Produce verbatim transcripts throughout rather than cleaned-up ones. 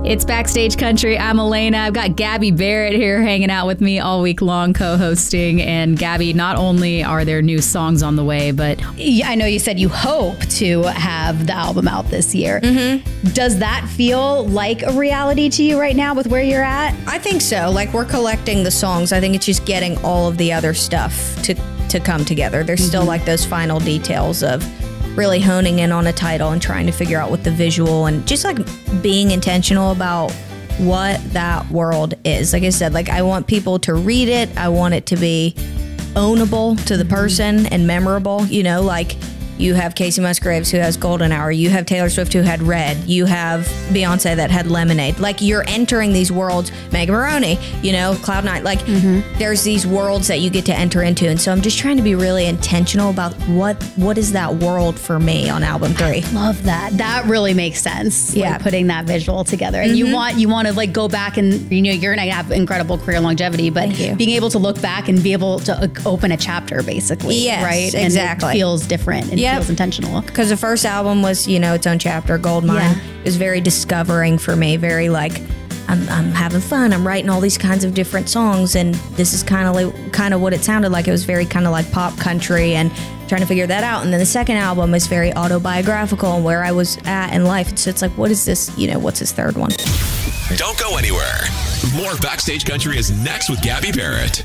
It's Backstage Country. I'm Elena. I've got Gabby Barrett here hanging out with me all week long, co-hosting. And Gabby, not only are there new songs on the way, but I know you said you hope to have the album out this year. Mm-hmm. Does that feel like a reality to you right now with where you're at? I think so. Like, we're collecting the songs. I think it's just getting all of the other stuff to, to come together. There's mm-hmm. still like those final details of really honing in on a title and trying to figure out what the visual and just like being intentional about what that world is. Like I said, like I want people to read it. I want it to be ownable to the person and memorable. You know, like you have Casey Musgraves who has Golden Hour. You have Taylor Swift who had Red. You have Beyonce that had Lemonade. Like you're entering these worlds. Megan Maroney, you know, Cloud Nine. Like mm-hmm. there's these worlds that you get to enter into. And so I'm just trying to be really intentional about what what is that world for me on album three. I love that. That really makes sense. Yeah, like putting that visual together. And mm-hmm. you want you want to like go back and you know you're gonna have incredible career longevity, but being able to look back and be able to uh, open a chapter basically. Yes, right. Exactly. And it feels different. And Yep. feels intentional. Because the first album was, you know, its own chapter, Goldmine. Yeah. It was very discovering for me, very like, I'm, I'm having fun. I'm writing all these kinds of different songs, and this is kind of like, kind of what it sounded like. It was very kind of like pop country and trying to figure that out. And then the second album is very autobiographical and where I was at in life. So it's like, what is this, you know, what's this third one? Don't go anywhere. More Backstage Country is next with Gabby Barrett.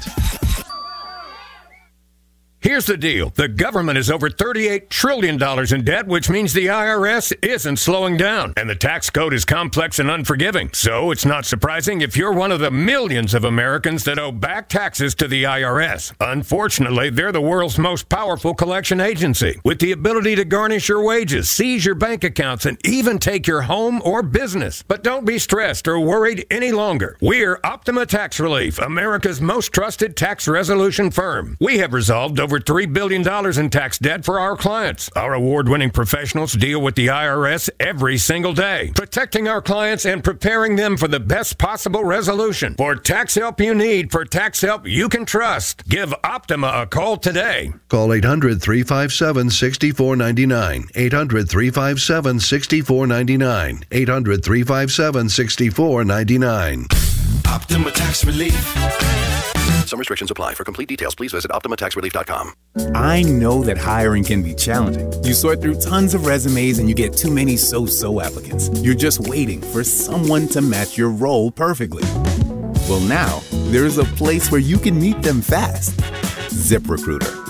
Here's the deal. The government is over thirty-eight trillion dollars in debt, which means the I R S isn't slowing down. And the tax code is complex and unforgiving. So it's not surprising if you're one of the millions of Americans that owe back taxes to the I R S. Unfortunately, they're the world's most powerful collection agency, with the ability to garnish your wages, seize your bank accounts, and even take your home or business. But don't be stressed or worried any longer. We're Optima Tax Relief, America's most trusted tax resolution firm. We have resolved over Over three billion dollars in tax debt for our clients. Our award-winning professionals deal with the I R S every single day, protecting our clients and preparing them for the best possible resolution. For tax help you need, for tax help you can trust, give Optima a call today. Call eight hundred, three five seven, six four nine nine. eight hundred, three five seven, six four nine nine. eight hundred, three five seven, six four nine nine. Optima Tax Relief. Some restrictions apply. For complete details, please visit Optima Tax Relief dot com. I know that hiring can be challenging. You sort through tons of resumes and you get too many so-so applicants. You're just waiting for someone to match your role perfectly. Well, now, there's a place where you can meet them fast. ZipRecruiter.